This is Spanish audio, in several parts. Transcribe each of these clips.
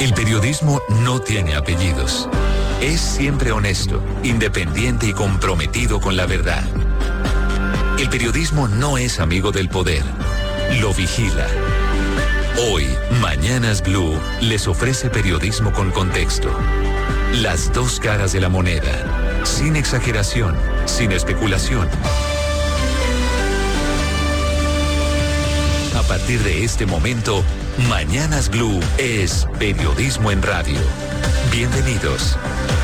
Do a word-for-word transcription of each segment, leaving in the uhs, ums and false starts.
El periodismo no tiene apellidos. Es siempre honesto, independiente y comprometido con la verdad. El periodismo no es amigo del poder, lo vigila. Hoy, Mañanas Blue les ofrece periodismo con contexto. Las dos caras de la moneda, sin exageración, sin especulación. A partir de este momento, Mañanas Blue es periodismo en radio. Bienvenidos.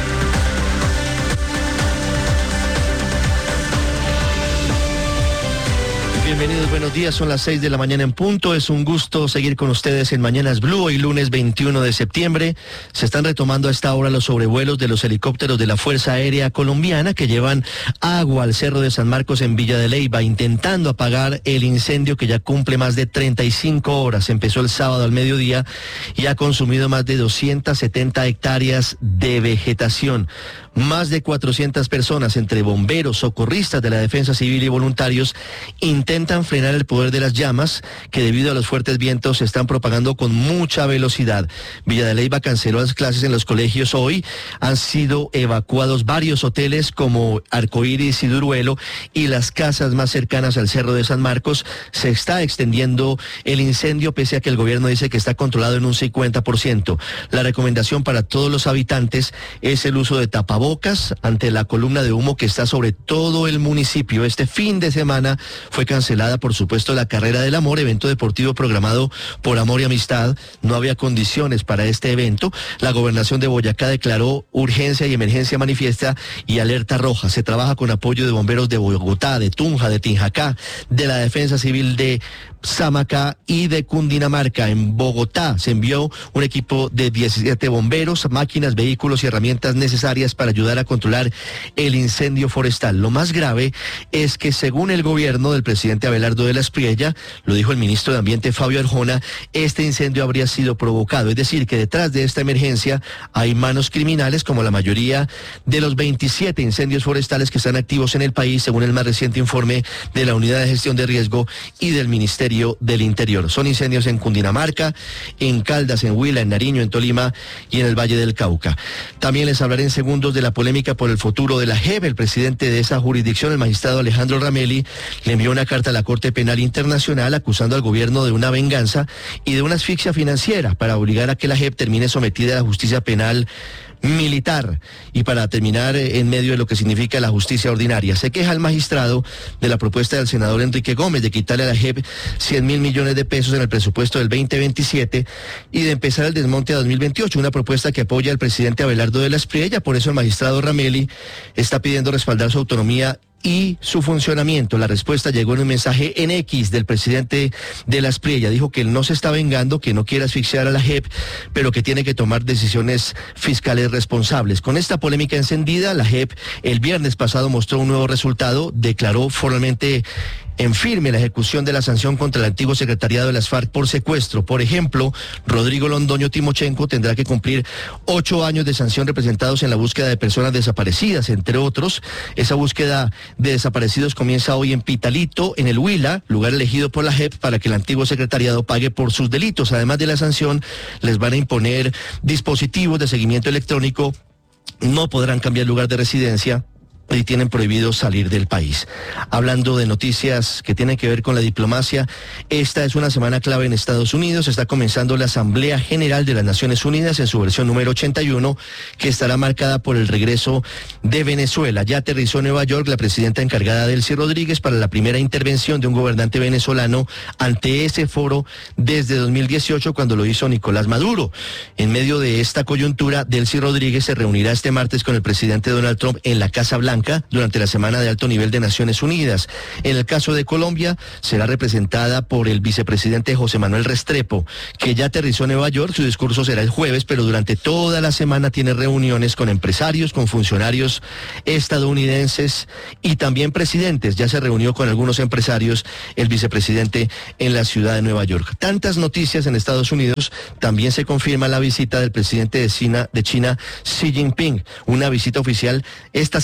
Bienvenidos, buenos días, son las seis de la mañana en punto. Es un gusto seguir con ustedes en Mañanas Blue. Hoy lunes veintiuno de septiembre se están retomando a esta hora los sobrevuelos de los helicópteros de la Fuerza Aérea Colombiana que llevan agua al Cerro de San Marcos en Villa de Leyva, intentando apagar el incendio que ya cumple más de treinta y cinco horas. Empezó el sábado al mediodía y ha consumido más de doscientas setenta hectáreas de vegetación. Más de cuatrocientas personas, entre bomberos, socorristas de la Defensa Civil y voluntarios, intentan frenar el poder de las llamas que debido a los fuertes vientos se están propagando con mucha velocidad. Villa de Leyva canceló las clases en los colegios hoy. Han sido evacuados varios hoteles como Arcoíris y Duruelo y las casas más cercanas al Cerro de San Marcos. Se está extendiendo el incendio pese a que el gobierno dice que está controlado en un cincuenta por ciento. La recomendación para todos los habitantes es el uso de tapabocas ante la columna de humo que está sobre todo el municipio. Este fin de semana fue cancelada, por supuesto, la Carrera del Amor, evento deportivo programado por Amor y Amistad. No había condiciones para este evento. La gobernación de Boyacá declaró urgencia y emergencia manifiesta y alerta roja. Se trabaja con apoyo de bomberos de Bogotá, de Tunja, de Tinjacá, de la Defensa Civil de Samacá y de Cundinamarca. En Bogotá se envió un equipo de diecisiete bomberos, máquinas, vehículos y herramientas necesarias para ayudar a controlar el incendio forestal. Lo más grave es que, según el gobierno del presidente Abelardo de la Espriella, lo dijo el ministro de Ambiente Fabio Arjona, este incendio habría sido provocado. Es decir, que detrás de esta emergencia hay manos criminales, como la mayoría de los veintisiete incendios forestales que están activos en el país, según el más reciente informe de la Unidad de Gestión de Riesgo y del Ministerio del Interior. Son incendios en Cundinamarca, en Caldas, en Huila, en Nariño, en Tolima y en el Valle del Cauca. También les hablaré en segundos de la polémica por el futuro de la J E P. El presidente de esa jurisdicción, el magistrado Alejandro Ramelli, le envió una carta a la Corte Penal Internacional acusando al gobierno de una venganza y de una asfixia financiera para obligar a que la J E P termine sometida a la justicia penal militar y para terminar en medio de lo que significa la justicia ordinaria. Se queja el magistrado de la propuesta del senador Enrique Gómez de quitarle a la J E P cien mil millones de pesos en el presupuesto del veinte veintisiete y de empezar el desmonte a dos mil veintiocho, una propuesta que apoya el presidente Abelardo de la Espriella. Por eso el magistrado Ramelli está pidiendo respaldar su autonomía y su funcionamiento. La respuesta llegó en un mensaje en X del presidente de la Espriella. Dijo que él no se está vengando, que no quiere asfixiar a la J E P, pero que tiene que tomar decisiones fiscales responsables. Con esta polémica encendida, la J E P el viernes pasado mostró un nuevo resultado, declaró formalmente en firme la ejecución de la sanción contra el antiguo secretariado de las FARC por secuestro. Por ejemplo, Rodrigo Londoño Timochenko tendrá que cumplir ocho años de sanción representados en la búsqueda de personas desaparecidas, entre otros. Esa búsqueda de desaparecidos comienza hoy en Pitalito, en el Huila, lugar elegido por la J E P para que el antiguo secretariado pague por sus delitos. Además de la sanción, les van a imponer dispositivos de seguimiento electrónico, no podrán cambiar lugar de residencia y tienen prohibido salir del país. Hablando de noticias que tienen que ver con la diplomacia, esta es una semana clave en Estados Unidos. Está comenzando la Asamblea General de las Naciones Unidas en su versión número ochenta y uno, que estará marcada por el regreso de Venezuela. Ya aterrizó en Nueva York la presidenta encargada, Delcy Rodríguez, para la primera intervención de un gobernante venezolano ante ese foro desde dos mil dieciocho, cuando lo hizo Nicolás Maduro. En medio de esta coyuntura, Delcy Rodríguez se reunirá este martes con el presidente Donald Trump en la Casa Blanca durante la semana de alto nivel de Naciones Unidas. En el caso de Colombia, será representada por el vicepresidente José Manuel Restrepo, que ya aterrizó en Nueva York. Su discurso será el jueves, pero durante toda la semana tiene reuniones con empresarios, con funcionarios estadounidenses y también presidentes. Ya se reunió con algunos empresarios el vicepresidente en la ciudad de Nueva York. Tantas noticias en Estados Unidos. También se confirma la visita del presidente de China, de China, Xi Jinping, una visita oficial esta semana del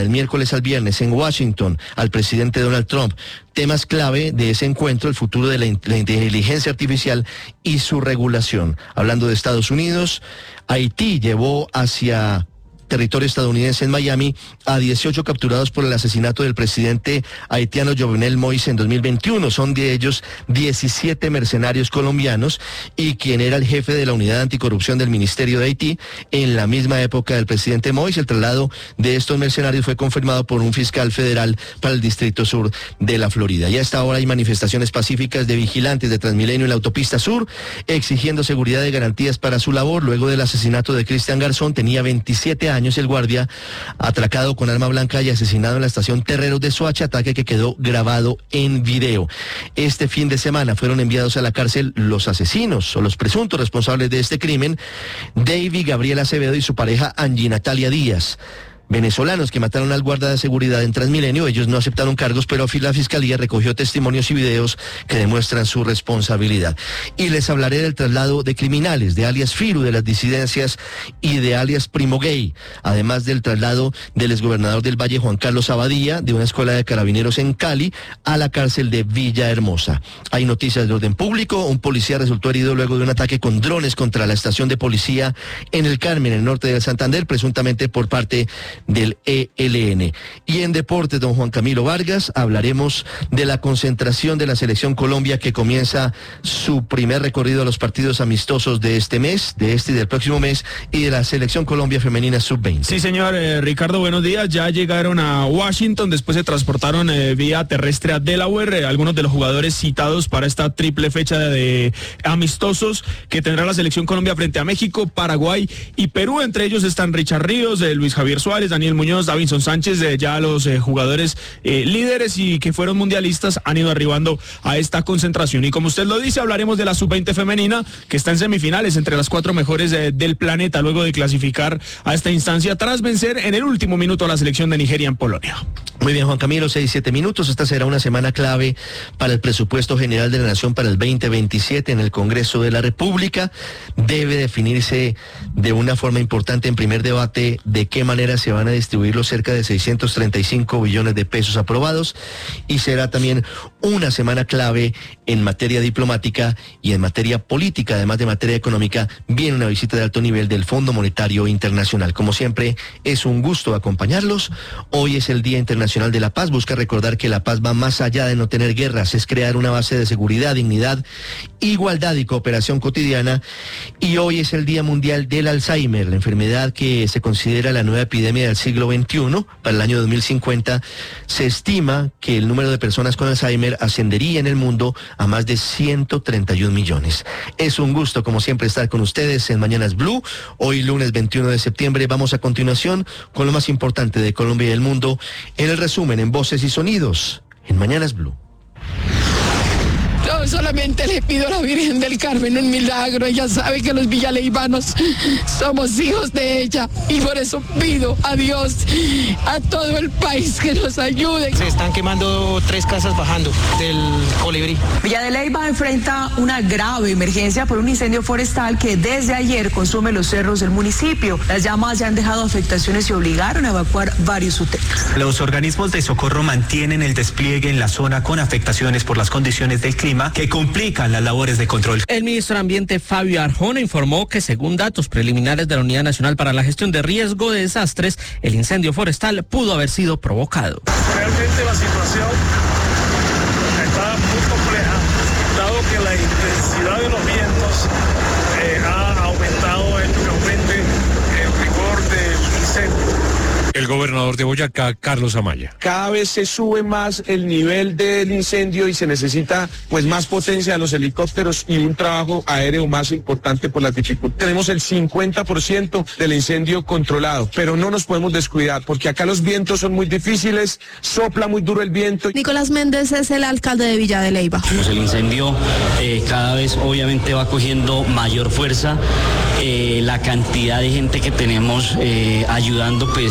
del miércoles al viernes en Washington al presidente Donald Trump. Temas clave de ese encuentro, el futuro de la, in- la inteligencia artificial y su regulación. Hablando de Estados Unidos, Haití llevó hacia territorio estadounidense en Miami a dieciocho capturados por el asesinato del presidente haitiano Jovenel Moïse en dos mil veintiuno. Son de ellos diecisiete mercenarios colombianos y quien era el jefe de la unidad anticorrupción del Ministerio de Haití en la misma época del presidente Moïse. El traslado de estos mercenarios fue confirmado por un fiscal federal para el Distrito Sur de la Florida. Y a esta hora hay manifestaciones pacíficas de vigilantes de Transmilenio en la autopista sur exigiendo seguridad y garantías para su labor luego del asesinato de Cristian Garzón. Tenía veintisiete años el guardia, atracado con arma blanca y asesinado en la estación Terreros de Soacha, ataque que quedó grabado en video. Este fin de semana fueron enviados a la cárcel los asesinos o los presuntos responsables de este crimen, David Gabriel Acevedo y su pareja Angie Natalia Díaz. Venezolanos que mataron al guarda de seguridad en Transmilenio. Ellos no aceptaron cargos, pero la fiscalía recogió testimonios y videos que demuestran su responsabilidad. Y les hablaré del traslado de criminales, de alias Firu, de las disidencias y de alias Primo Gay, además del traslado del exgobernador del Valle, Juan Carlos Abadía, de una escuela de carabineros en Cali a la cárcel de Villahermosa. Hay noticias de orden público. Un policía resultó herido luego de un ataque con drones contra la estación de policía en el Carmen, en el norte de Santander, presuntamente por parte del E L N. Y en deportes, don Juan Camilo Vargas, hablaremos de la concentración de la Selección Colombia que comienza su primer recorrido a los partidos amistosos de este mes, de este y del próximo mes, y de la Selección Colombia Femenina sub veinte. Sí, señor. Eh, Ricardo, buenos días. Ya llegaron a Washington, después se transportaron eh, vía terrestre a Delaware, eh, algunos de los jugadores citados para esta triple fecha de, de amistosos que tendrá la Selección Colombia frente a México, Paraguay y Perú. Entre ellos están Richard Ríos, eh, Luis Javier Suárez, Daniel Muñoz, Davinson Sánchez, eh, ya los eh, jugadores eh, líderes y que fueron mundialistas han ido arribando a esta concentración. Y como usted lo dice, hablaremos de la sub veinte femenina, que está en semifinales entre las cuatro mejores eh, del planeta, luego de clasificar a esta instancia tras vencer en el último minuto a la selección de Nigeria en Polonia. Muy bien, Juan Camilo, seis, siete minutos. Esta será una semana clave para el presupuesto general de la Nación para el veinte veintisiete en el Congreso de la República. Debe definirse de una forma importante en primer debate de qué manera se van a distribuir los cerca de seiscientos treinta y cinco billones de pesos aprobados, y será también una semana clave en materia diplomática y en materia política, además de materia económica. Viene una visita de alto nivel del Fondo Monetario Internacional. Como siempre, es un gusto acompañarlos. Hoy es el Día Internacional de la Paz. Busca recordar que la paz va más allá de no tener guerras, es crear una base de seguridad, dignidad, igualdad y cooperación cotidiana. Y hoy es el Día Mundial del Alzheimer, la enfermedad que se considera la nueva epidemia del siglo veintiuno. Para el año dos mil cincuenta se estima que el número de personas con Alzheimer ascendería en el mundo a más de ciento treinta y un millones. Es un gusto, como siempre, estar con ustedes en Mañanas Blue. Hoy, lunes veintiuno de septiembre, vamos a continuación con lo más importante de Colombia y el mundo en el resumen en Voces y Sonidos en Mañanas Blue. Yo solamente le pido a la Virgen del Carmen un milagro. Ella sabe que los villaleivanos somos hijos de ella y por eso pido a Dios, a todo el país, que nos ayude. Se están quemando tres casas bajando del Colibrí. Villa de Leyva enfrenta una grave emergencia por un incendio forestal que desde ayer consume los cerros del municipio. Las llamas ya han dejado afectaciones y obligaron a evacuar varios hoteles. Los organismos de socorro mantienen el despliegue en la zona con afectaciones por las condiciones del clima que complican las labores de control. El ministro de Ambiente, Fabio Arjona, informó que según datos preliminares de la Unidad Nacional para la Gestión de Riesgo de Desastres, el incendio forestal pudo haber sido provocado. Realmente la situación está muy compleja, dado que la intensidad de los vientos eh, ha aumentado, esto que aumente el rigor del incendio. El gobernador de Boyacá, Carlos Amaya. Cada vez se sube más el nivel del incendio y se necesita pues más potencia de los helicópteros y un trabajo aéreo más importante por la dificultad. Tenemos el cincuenta por ciento del incendio controlado, pero no nos podemos descuidar porque acá los vientos son muy difíciles, sopla muy duro el viento. Nicolás Méndez es el alcalde de Villa de Leyva. Pues el incendio eh, cada vez obviamente va cogiendo mayor fuerza. Eh, la cantidad de gente que tenemos eh, ayudando, pues eso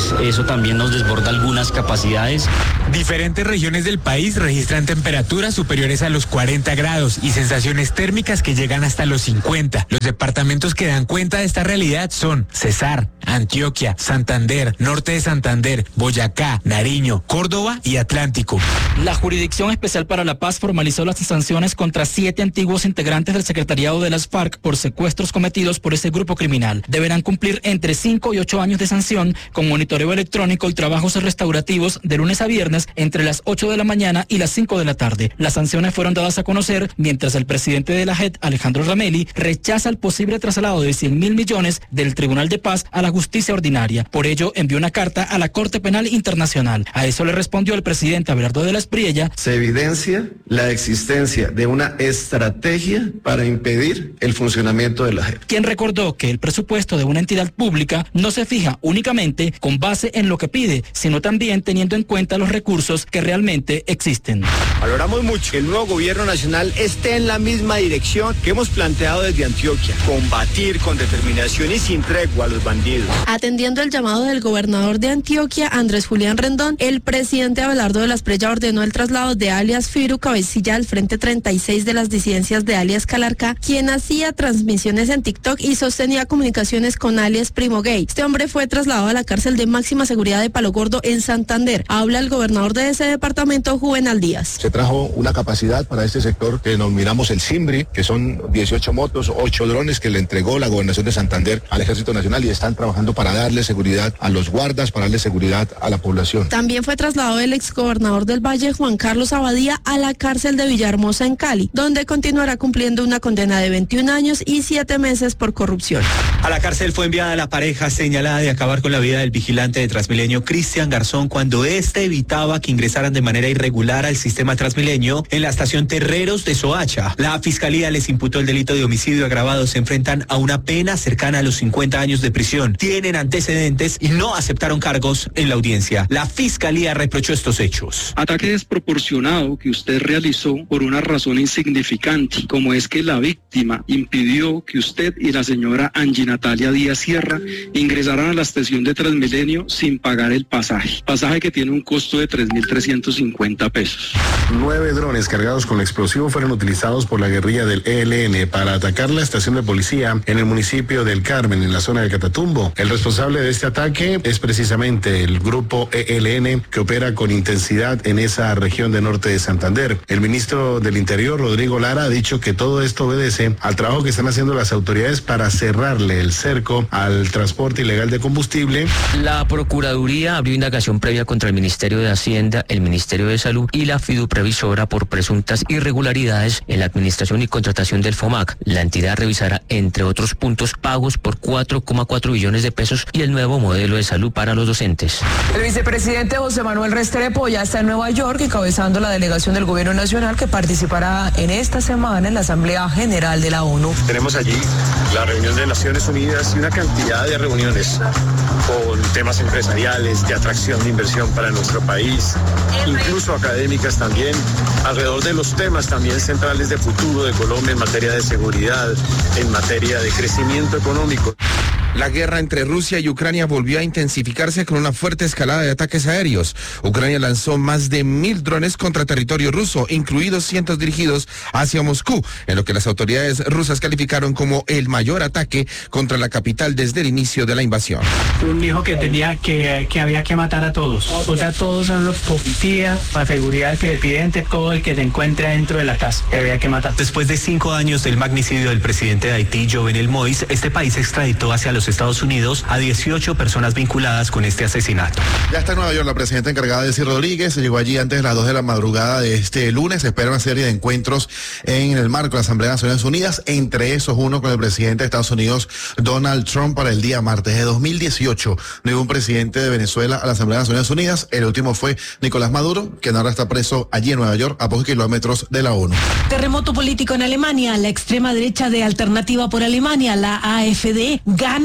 eso también nos desborda algunas capacidades. Diferentes regiones del país registran temperaturas superiores a los cuarenta grados y sensaciones térmicas que llegan hasta los cincuenta. Los departamentos que dan cuenta de esta realidad son Cesar, Antioquia, Santander, Norte de Santander, Boyacá, Nariño, Córdoba y Atlántico. La Jurisdicción Especial para la Paz formalizó las sanciones contra siete antiguos integrantes del secretariado de las FARC por secuestros cometidos por ese grupo criminal. Deberán cumplir entre cinco y ocho años de sanción con monitoreo electrónico y trabajos restaurativos de lunes a viernes entre las ocho de la mañana y las cinco de la tarde. Las sanciones fueron dadas a conocer mientras el presidente de la J E D, Alejandro Ramelli, rechaza el posible traslado de cien mil millones del Tribunal de Paz a la justicia ordinaria. Por ello, envió una carta a la Corte Penal Internacional. A eso le respondió el presidente Abelardo de la Espriella. Se evidencia la existencia de una estrategia para impedir el funcionamiento de la J E D. Quien recordó que el presupuesto de una entidad pública no se fija únicamente con base en lo que pide, sino también teniendo en cuenta los recursos que realmente existen. Valoramos mucho que el nuevo gobierno nacional esté en la misma dirección que hemos planteado desde Antioquia, combatir con determinación y sin tregua a los bandidos. Atendiendo el llamado del gobernador de Antioquia, Andrés Julián Rendón, el presidente Abelardo de la Espriella ordenó el traslado de alias Firu, cabecilla del Frente treinta y seis de las disidencias de alias Calarca, quien hacía transmisiones en TikTok y sostenía comunicaciones con alias Primo Gay. Este hombre fue trasladado a la cárcel de máxima seguridad de Palo Gordo en Santander. Habla el gobernador de ese departamento, Juvenal Díaz. Se trajo una capacidad para este sector que denominamos el Simbri, que son dieciocho motos, ocho drones que le entregó la gobernación de Santander al Ejército Nacional y están trabajando para darle seguridad a los guardas, para darle seguridad a la población. También fue trasladado el exgobernador del Valle, Juan Carlos Abadía, a la cárcel de Villahermosa en Cali, donde continuará cumpliendo una condena de veintiún años y siete meses por corrupción. A la cárcel fue enviada la pareja señalada de acabar con la vida del vigilante de Transmilenio, Cristian Garzón, cuando éste evitaba que ingresaran de manera irregular al sistema Transmilenio en la estación Terreros de Soacha. La fiscalía les imputó el delito de homicidio agravado. Se enfrentan a una pena cercana a los cincuenta años de prisión. Tienen antecedentes y no aceptaron cargos en la audiencia. La fiscalía reprochó estos hechos. Ataque desproporcionado que usted realizó por una razón insignificante, como es que la víctima impidió que usted y la señora Angie Natalia Díaz Sierra ingresaran a la estación de Transmilenio sin pagar el pasaje. Pasaje que tiene un costo de tres mil trescientos cincuenta pesos. Nueve drones cargados con explosivos fueron utilizados por la guerrilla del E L N para atacar la estación de policía en el municipio del Carmen, en la zona de Catatumbo. El responsable de este ataque es precisamente el grupo E L N, que opera con intensidad en esa región de norte de Santander. El ministro del Interior, Rodrigo Lara, ha dicho que todo esto obedece al trabajo que están haciendo las autoridades para cerrarle el cerco al transporte ilegal de combustible. La Procuraduría abrió indagación previa contra el Ministerio de Hacienda, el Ministerio de Salud y la Fiduprevisora por presuntas irregularidades en la administración y contratación del FOMAC. La entidad revisará, entre otros puntos, pagos por cuatro coma cuatro billones de pesos y el nuevo modelo de salud para los docentes. El vicepresidente José Manuel Restrepo ya está en Nueva York encabezando la delegación del gobierno nacional que participará en esta semana en la Asamblea General de la ONU. Tenemos allí la reunión de Naciones Unidas y una cantidad de reuniones con temas empresariales, de atracción de inversión para nuestro país, incluso académicas también, alrededor de los temas también centrales de futuro de Colombia en materia de seguridad, en materia de crecimiento económico. La guerra entre Rusia y Ucrania volvió a intensificarse con una fuerte escalada de ataques aéreos. Ucrania lanzó más de mil drones contra territorio ruso, incluidos cientos dirigidos hacia Moscú, en lo que las autoridades rusas calificaron como el mayor ataque contra la capital desde el inicio de la invasión. Un hijo que tenía que, que había que matar a todos. O sea, todos son los policías, la seguridad que piden, todo el que se encuentre dentro de la casa, que había que matar. Después de cinco años del magnicidio del presidente de Haití, Jovenel Moïse, este país extraditó hacia los Estados Unidos a dieciocho personas vinculadas con este asesinato. Ya está en Nueva York la presidenta encargada, Delcy Rodríguez. Se llegó allí antes de las dos de la madrugada de este lunes. Se espera una serie de encuentros en el marco de la Asamblea de Naciones Unidas, entre esos uno con el presidente de Estados Unidos, Donald Trump, para el día martes. De dos mil dieciocho no hubo un presidente de Venezuela a la Asamblea de Naciones Unidas. El último fue Nicolás Maduro, quien ahora está preso allí en Nueva York, a pocos kilómetros de la ONU. Terremoto político en Alemania. La extrema derecha de Alternativa por Alemania, la A F D, gana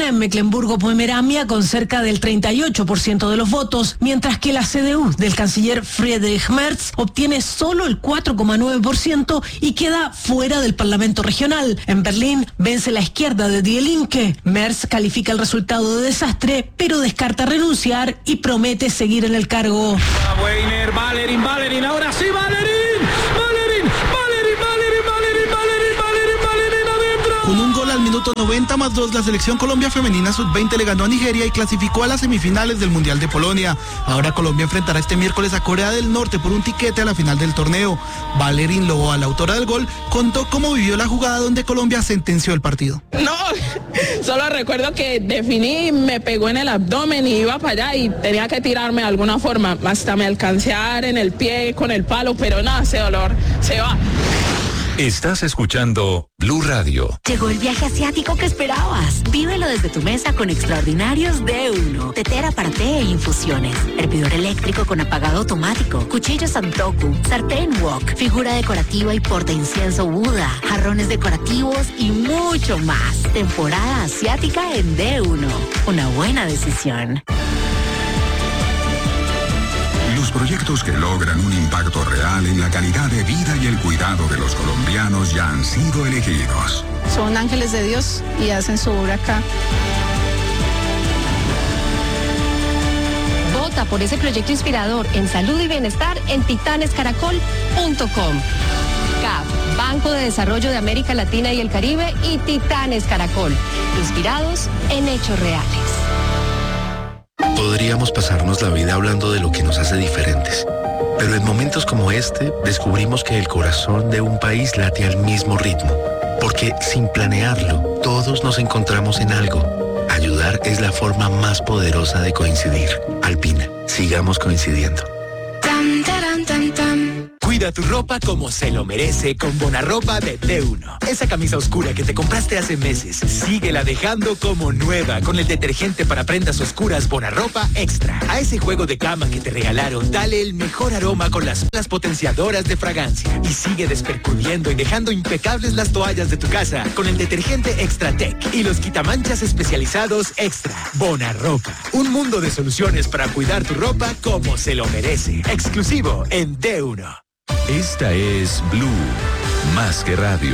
gana en Mecklemburgo-Pomerania con cerca del treinta y ocho por ciento de los votos, mientras que la C D U del canciller Friedrich Merz obtiene solo el cuatro coma nueve por ciento y queda fuera del Parlamento regional. En Berlín vence la izquierda de Die Linke. Merz califica el resultado de desastre, pero descarta renunciar y promete seguir en el cargo. Weiner, Valerín, Valerín, ahora sí, Valerín, Valerín, Valerín, Valerín, Valerín, Valerín, Valerín, Valerín, adentro. Con un gol al minuto noventa más dos, la selección Colombia femenina sub veinte le ganó a Nigeria y clasificó a las semifinales del Mundial de Polonia. Ahora Colombia enfrentará este miércoles a Corea del Norte por un tiquete a la final del torneo. Valerín Loboa, la autora del gol, contó cómo vivió la jugada donde Colombia sentenció el partido. No, solo recuerdo que definí, me pegó en el abdomen y iba para allá y tenía que tirarme de alguna forma. Hasta me alcancé a dar en el pie con el palo, pero nada, ese dolor se va. Estás escuchando Blue Radio. Llegó el viaje asiático que esperabas. Vívelo desde tu mesa con extraordinarios D uno. Tetera para té e infusiones. Hervidor eléctrico con apagado automático. Cuchillo Santoku. Sartén wok. Figura decorativa y porta incienso Buda. Jarrones decorativos y mucho más. Temporada asiática en D uno. Una buena decisión. Los proyectos que logran un impacto real en la calidad de vida y el cuidado de los colombianos ya han sido elegidos. Son ángeles de Dios y hacen su obra acá. Vota por ese proyecto inspirador en salud y bienestar en titanes caracol punto com. C A F, Banco de Desarrollo de América Latina y el Caribe y Titanes Caracol, inspirados en hechos reales. Podríamos pasarnos la vida hablando de lo que nos hace diferentes, pero en momentos como este descubrimos que el corazón de un país late al mismo ritmo, porque sin planearlo, todos nos encontramos en algo. Ayudar es la forma más poderosa de coincidir. Alpina, sigamos coincidiendo. Tan, taran, tan, tan. Cuida tu ropa como se lo merece con Bonarropa de D uno. Esa camisa oscura que te compraste hace meses, síguela dejando como nueva con el detergente para prendas oscuras Bonarropa Extra. A ese juego de cama que te regalaron, dale el mejor aroma con las olas potenciadoras de fragancia. Y sigue despercudiendo y dejando impecables las toallas de tu casa con el detergente Extra Tech y los quitamanchas especializados Extra. Bonarropa, un mundo de soluciones para cuidar tu ropa como se lo merece. Exclusivo en D uno. Esta es Blue, más que radio.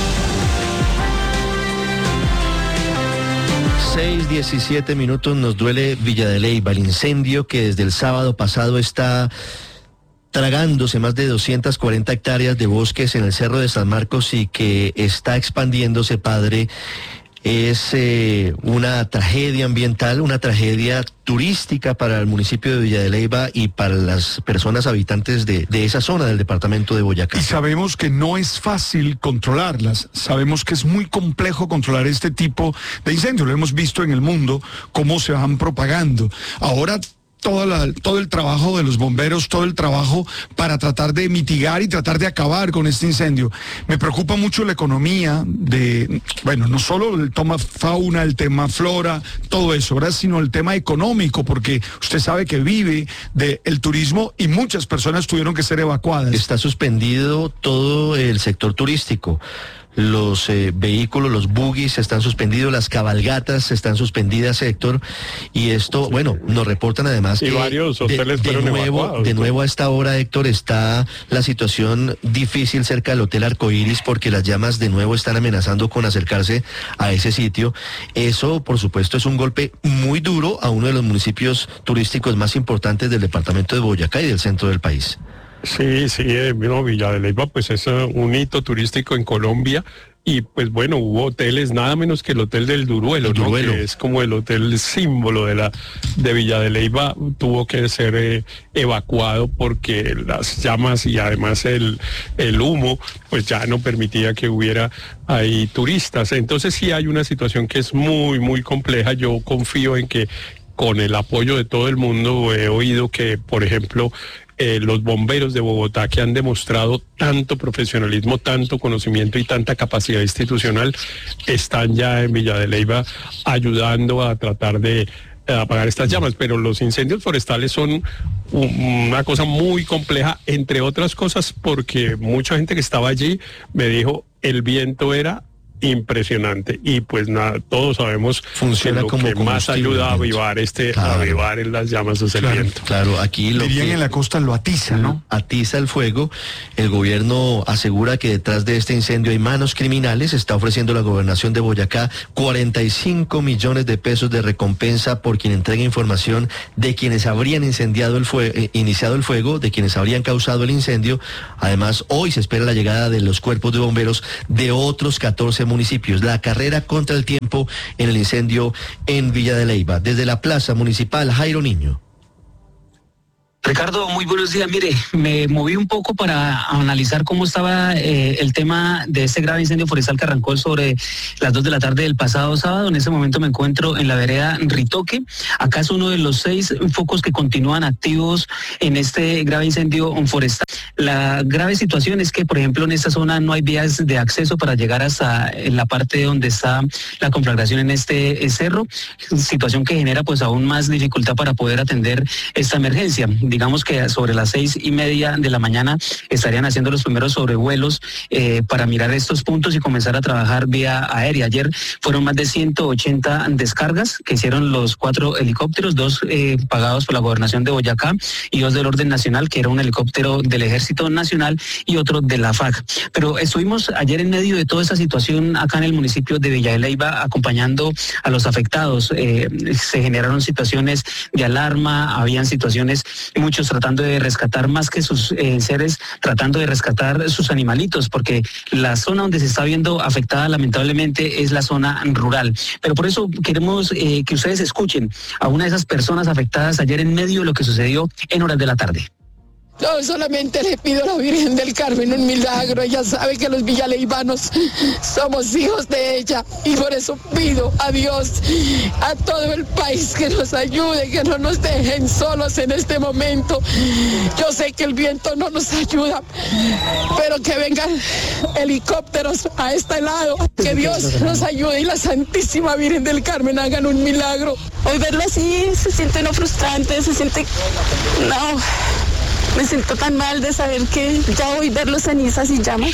seis diecisiete minutos, nos duele Villa de Leyva, el incendio que desde el sábado pasado está tragándose más de doscientas cuarenta hectáreas de bosques en el Cerro de San Marcos y que está expandiéndose, padre. Es eh, una tragedia ambiental, una tragedia turística para el municipio de Villa de Leyva y para las personas habitantes de, de esa zona del departamento de Boyacá. Y sabemos que no es fácil controlarlas, sabemos que es muy complejo controlar este tipo de incendios, lo hemos visto en el mundo, cómo se van propagando. Ahora Toda la, todo el trabajo de los bomberos, todo el trabajo para tratar de mitigar y tratar de acabar con este incendio. Me preocupa mucho la economía de, bueno, no solo el tema fauna, el tema flora, todo eso, ¿verdad? Sino el tema económico, porque usted sabe que vive del turismo y muchas personas tuvieron que ser evacuadas. Está suspendido todo el sector turístico. Los eh, vehículos, los buggies están suspendidos, las cabalgatas están suspendidas, Héctor, y esto, bueno, nos reportan además y que varios hoteles de, de fueron nuevo, evacuados. de nuevo a esta hora, Héctor, está la situación difícil cerca del Hotel Arcoíris porque las llamas de nuevo están amenazando con acercarse a ese sitio. Eso, por supuesto, es un golpe muy duro a uno de los municipios turísticos más importantes del departamento de Boyacá y del centro del país. Sí, sí, eh, no, Villa de Leyva pues es uh, un hito turístico en Colombia y pues bueno, hubo hoteles, nada menos que el Hotel del Duruelo, el ¿no? Duruelo. Que es como el hotel símbolo de la de Villa de Leyva, tuvo que ser eh, evacuado porque las llamas y además el, el humo pues ya no permitía que hubiera ahí turistas. Entonces sí hay una situación que es muy, muy compleja. Yo confío en que con el apoyo de todo el mundo he oído que, por ejemplo, Eh, los bomberos de Bogotá, que han demostrado tanto profesionalismo, tanto conocimiento y tanta capacidad institucional, están ya en Villa de Leyva ayudando a tratar de eh, apagar estas llamas. Pero los incendios forestales son un, una cosa muy compleja, entre otras cosas porque mucha gente que estaba allí me dijo el viento era impresionante. Y pues nada, todos sabemos funciona que lo como que más ayuda a avivar este, claro. a avivar en las llamas es el claro, viento. Claro, aquí lo dirían que en la costa lo atiza, ¿no? Atiza el fuego. El gobierno asegura que detrás de este incendio hay manos criminales. Está ofreciendo la gobernación de Boyacá cuarenta y cinco millones de pesos de recompensa por quien entregue información de quienes habrían incendiado el fuego, eh, iniciado el fuego, de quienes habrían causado el incendio. Además, hoy se espera la llegada de los cuerpos de bomberos de otros catorce municipios. La carrera contra el tiempo en el incendio en Villa de Leyva. Desde la Plaza Municipal, Jairo Niño. Ricardo, muy buenos días. Mire, me moví un poco para analizar cómo estaba eh, el tema de este grave incendio forestal que arrancó sobre las dos de la tarde del pasado sábado. En ese momento me encuentro en la vereda Ritoque. Acá es uno de los seis focos que continúan activos en este grave incendio forestal. La grave situación es que, por ejemplo, en esta zona no hay vías de acceso para llegar hasta en la parte donde está la conflagración en este cerro, situación que genera pues aún más dificultad para poder atender esta emergencia. Digamos que sobre las seis y media de la mañana estarían haciendo los primeros sobrevuelos eh, para mirar estos puntos y comenzar a trabajar vía aérea. Ayer fueron más de ciento ochenta descargas que hicieron los cuatro helicópteros, dos eh, pagados por la Gobernación de Boyacá y dos del Orden Nacional, que era un helicóptero del Ejército Nacional y otro de la F A C. Pero estuvimos ayer en medio de toda esa situación acá en el municipio de Villa de Leyva acompañando a los afectados. Eh, se generaron situaciones de alarma, habían situaciones, muchos tratando de rescatar más que sus eh, seres, tratando de rescatar sus animalitos, porque la zona donde se está viendo afectada lamentablemente es la zona rural. Pero por eso queremos eh, que ustedes escuchen a una de esas personas afectadas ayer en medio de lo que sucedió en horas de la tarde. Yo solamente le pido a la Virgen del Carmen un milagro. Ella sabe que los villaleivanos somos hijos de ella y por eso pido a Dios, a todo el país, que nos ayude, que no nos dejen solos en este momento. Yo sé que el viento no nos ayuda, pero que vengan helicópteros a este lado, que Dios nos ayude y la Santísima Virgen del Carmen hagan un milagro. Hoy verlo así se siente uno frustrante, se siente... no... Me siento tan mal de saber que ya voy a ver los cenizas y llamas.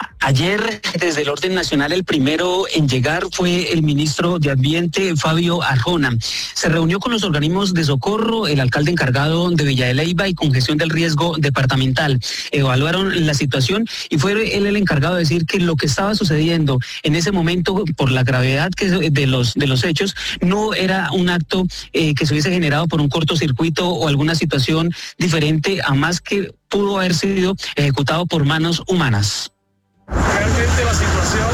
Ayer, desde el Orden Nacional, el primero en llegar fue el ministro de Ambiente, Fabio Arjona. Se reunió con los organismos de socorro, el alcalde encargado de Villa de Leyva y con gestión del riesgo departamental. Evaluaron la situación y fue él el encargado de decir que lo que estaba sucediendo en ese momento, por la gravedad que de los de los hechos, no era un acto eh, que se hubiese generado por un cortocircuito o alguna situación diferente a más que pudo haber sido ejecutado por manos humanas. Realmente la situación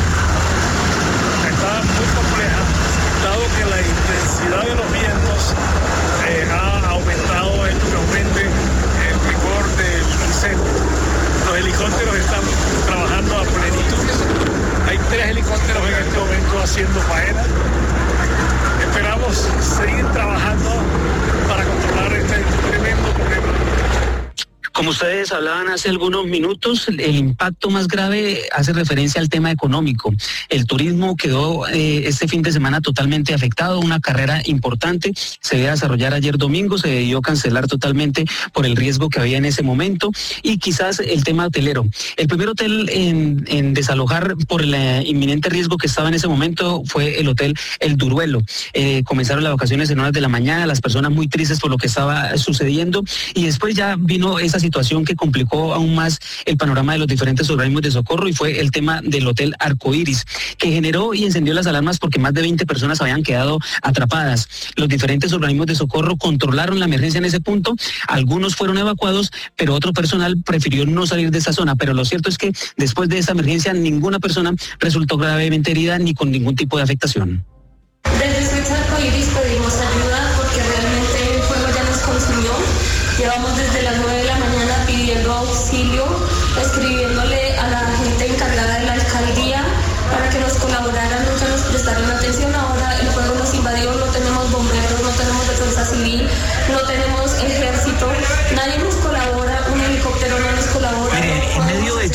está muy compleja, dado que la intensidad de los vientos eh, ha aumentado, esto que aumente el vigor del incendio. Los helicópteros están trabajando a plenitud. Hay tres helicópteros en este momento haciendo faena. Esperamos seguir trabajando para controlar este tremendo problema. Como ustedes hablaban hace algunos minutos, el impacto más grave hace referencia al tema económico. El turismo quedó eh, este fin de semana totalmente afectado, una carrera importante se debía desarrollar ayer domingo, se debió cancelar totalmente por el riesgo que había en ese momento, y quizás el tema hotelero. El primer hotel en, en desalojar por el eh, inminente riesgo que estaba en ese momento fue el hotel El Duruelo. Eh, comenzaron las vacaciones en horas de la mañana, las personas muy tristes por lo que estaba sucediendo, y después ya vino esa situación que complicó aún más el panorama de los diferentes organismos de socorro, y fue el tema del Hotel Arcoíris, que generó y encendió las alarmas porque más de veinte personas habían quedado atrapadas. Los diferentes organismos de socorro controlaron la emergencia en ese punto, algunos fueron evacuados, pero otro personal prefirió no salir de esa zona. Pero lo cierto es que después de esa emergencia ninguna persona resultó gravemente herida ni con ningún tipo de afectación. Desde Hotel Arcoíris pedimos ayuda porque realmente el fuego ya nos consumió. Llevamos desde las nueve de la mañana pidiendo auxilio, escribiéndole a la gente encargada de la alcaldía para que nos colaboraran, nunca nos prestaron atención. Ahora el fuego nos invadió, no tenemos bomberos, no tenemos defensa civil, no tenemos ejército, nadie nos colabora, un helicóptero no nos colabora. Eh, en medio de todo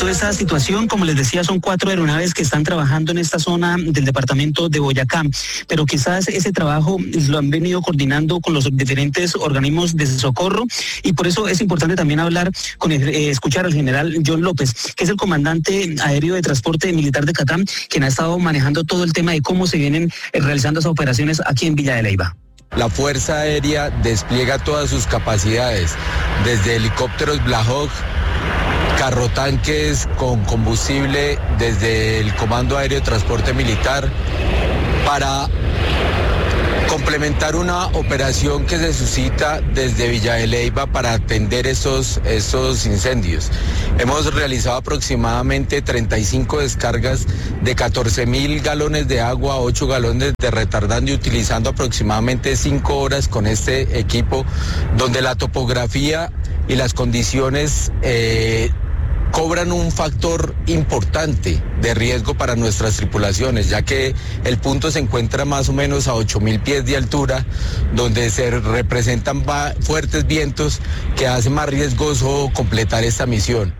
toda esta situación. Como les decía, son cuatro aeronaves que están trabajando en esta zona del departamento de Boyacá, pero quizás ese trabajo lo han venido coordinando con los diferentes organismos de socorro, y por eso es importante también hablar con el, eh, escuchar al general John López, que es el comandante aéreo de transporte militar de Catam, quien ha estado manejando todo el tema de cómo se vienen eh, realizando esas operaciones aquí en Villa de Leyva. La Fuerza Aérea despliega todas sus capacidades, desde helicópteros Black Hawk, carrotanques con combustible desde el Comando Aéreo de Transporte Militar, para complementar una operación que se suscita desde Villa de Leyva para atender esos, esos incendios. Hemos realizado aproximadamente treinta y cinco descargas de catorce mil galones de agua, ocho galones de retardante, utilizando aproximadamente cinco horas con este equipo, donde la topografía y las condiciones eh, cobran un factor importante de riesgo para nuestras tripulaciones, ya que el punto se encuentra más o menos a ocho mil pies de altura, donde se representan fuertes vientos que hacen más riesgoso completar esta misión.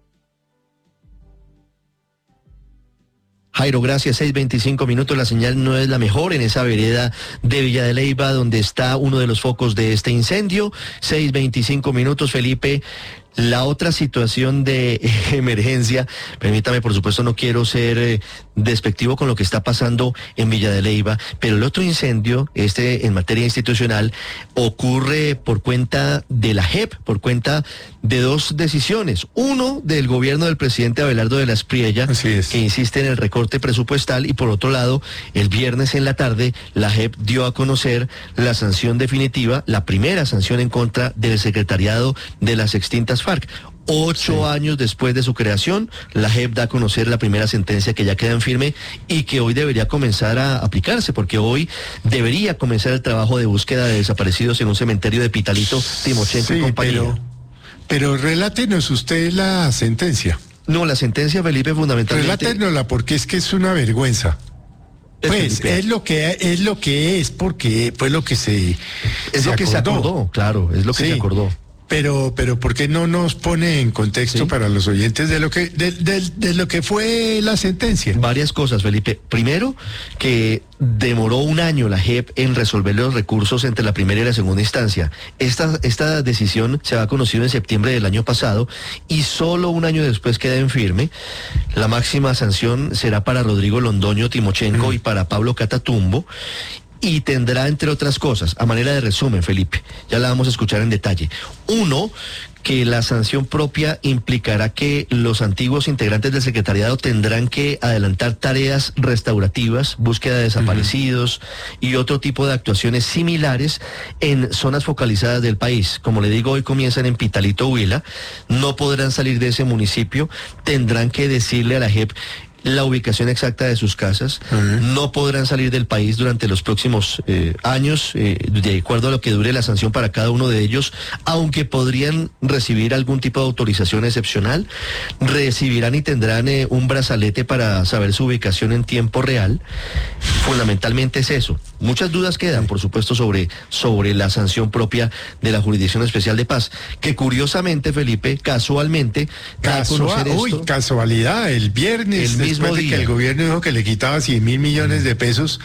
Jairo, gracias. seis veinticinco minutos, la señal no es la mejor en esa vereda de Villa de Leyva, donde está uno de los focos de este incendio. seis veinticinco minutos, Felipe. La otra situación de emergencia, permítame, por supuesto no quiero ser eh, despectivo con lo que está pasando en Villa de Leyva, pero el otro incendio, este en materia institucional, ocurre por cuenta de la J E P, por cuenta de dos decisiones. Uno, del gobierno del presidente Abelardo de la Espriella, que insiste en el recorte presupuestal, y por otro lado, el viernes en la tarde, la J E P dio a conocer la sanción definitiva, la primera sanción en contra del secretariado de las extintas FARC. Ocho sí. años después de su creación, la J E P da a conocer la primera sentencia que ya queda en firme y que hoy debería comenzar a aplicarse, porque hoy debería comenzar el trabajo de búsqueda de desaparecidos en un cementerio de Pitalito, Timochenko sí, y compañía. Pero, pero relátenos usted la sentencia. No, la sentencia, Felipe, fundamentalmente... Relátenosla, porque es que es una vergüenza. Pues Felipe. es lo que es lo que es, porque fue lo que se Es se lo que acordó. se acordó, claro, es lo que sí. se acordó. Pero, pero ¿por qué no nos pone en contexto ¿Sí? para los oyentes de lo que de, de, de lo que fue la sentencia? Varias cosas, Felipe. Primero, que demoró un año la J E P en resolver los recursos entre la primera y la segunda instancia. Esta, esta decisión se ha conocido en septiembre del año pasado y solo un año después queda en firme. La máxima sanción será para Rodrigo Londoño Timochenko mm. y para Pablo Catatumbo. Y tendrá, entre otras cosas, a manera de resumen, Felipe, ya la vamos a escuchar en detalle. Uno, que la sanción propia implicará que los antiguos integrantes del secretariado tendrán que adelantar tareas restaurativas, búsqueda de desaparecidos uh-huh. y otro tipo de actuaciones similares en zonas focalizadas del país. Como le digo, hoy comienzan en Pitalito, Huila, no podrán salir de ese municipio, tendrán que decirle a la J E P la ubicación exacta de sus casas, uh-huh. no podrán salir del país durante los próximos eh, años, eh, de acuerdo a lo que dure la sanción para cada uno de ellos, aunque podrían recibir algún tipo de autorización excepcional, recibirán y tendrán eh, un brazalete para saber su ubicación en tiempo real. Fundamentalmente es eso. Muchas dudas quedan, por supuesto, sobre, sobre la sanción propia de la Jurisdicción Especial de Paz, que curiosamente, Felipe, casualmente, Casual, uy, esto, casualidad, el viernes, el después de que el gobierno dijo que le quitaba cien mil millones de pesos,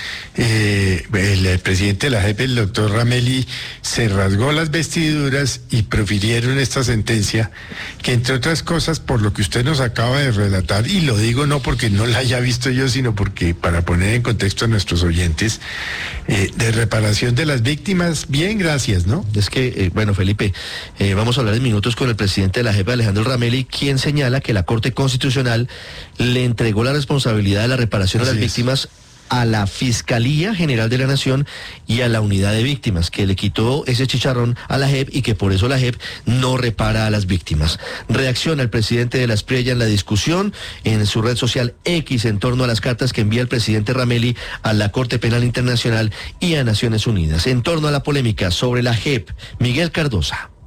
eh, el, el presidente de la J E P, el doctor Ramelli, se rasgó las vestiduras y profirieron esta sentencia, que entre otras cosas, por lo que usted nos acaba de relatar, y lo digo no porque no la haya visto yo, sino porque para poner en contexto a nuestros oyentes, eh, de reparación de las víctimas, bien, gracias, ¿no? Es que, eh, bueno, Felipe, eh, vamos a hablar en minutos con el presidente de la J E P, Alejandro Ramelli, quien señala que la Corte Constitucional le entregó la responsabilidad de la reparación Así a las es. víctimas a la Fiscalía General de la Nación y a la Unidad de Víctimas, que le quitó ese chicharrón a la J E P y que por eso la J E P no repara a las víctimas. Reacciona el presidente de la Espriella en la discusión en su red social X en torno a las cartas que envía el presidente Ramelli a la Corte Penal Internacional y a Naciones Unidas. En torno a la polémica sobre la J E P, Miguel Cardosa.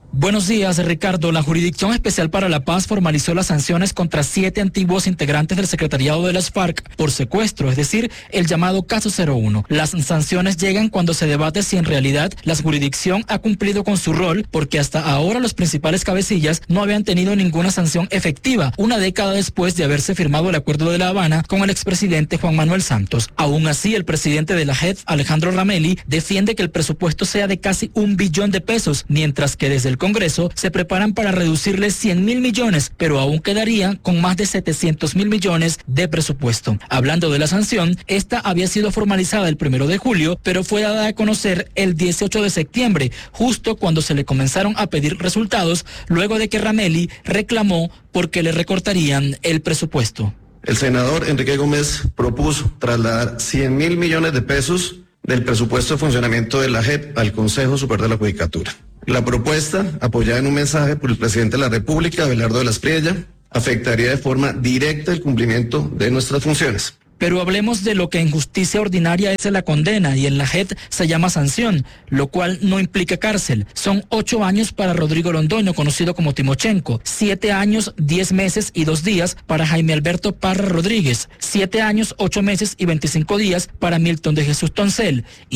Buenos días, Ricardo. La Jurisdicción Especial para la Paz formalizó las sanciones contra siete antiguos integrantes del secretariado de las FARC por secuestro, es decir, el llamado caso cero uno. Las sanciones llegan cuando se debate si en realidad la jurisdicción ha cumplido con su rol, porque hasta ahora los principales cabecillas no habían tenido ninguna sanción efectiva, una década después de haberse firmado el Acuerdo de La Habana con el expresidente Juan Manuel Santos. Aún así, el presidente de la J E D, Alejandro Ramelli, defiende que el presupuesto sea de casi un billón de pesos, mientras que desde el Congreso se preparan para reducirle cien mil millones, pero aún quedarían con más de setecientos mil millones de presupuesto. Hablando de la sanción, esta había sido formalizada el primero de julio, pero fue dada a conocer el dieciocho de septiembre, justo cuando se le comenzaron a pedir resultados, luego de que Ramelli reclamó porque le recortarían el presupuesto. El senador Enrique Gómez propuso trasladar cien mil millones de pesos del presupuesto de funcionamiento de la J E D al Consejo Superior de la Judicatura. La propuesta, apoyada en un mensaje por el presidente de la República, Abelardo de la Espriella, afectaría de forma directa el cumplimiento de nuestras funciones. Pero hablemos de lo que en justicia ordinaria es la condena y en la J E D se llama sanción, lo cual no implica cárcel. Son ocho años para Rodrigo Londoño, conocido como Timochenko, siete años, diez meses y dos días para Jaime Alberto Parra Rodríguez, siete años, ocho meses y veinticinco días para Milton de Jesús Toncel. Y